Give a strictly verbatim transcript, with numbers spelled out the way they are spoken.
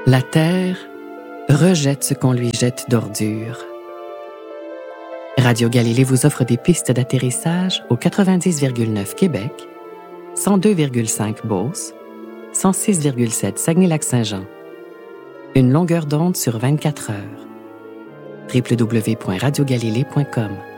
La Terre rejette ce qu'on lui jette d'ordures. Radio Galilée vous offre des pistes d'atterrissage au quatre-vingt-dix virgule neuf Québec, cent deux virgule cinq Beauce, cent six virgule sept Saguenay-Lac-Saint-Jean. Une longueur d'onde sur vingt-quatre heures. w w w point radio galilée point com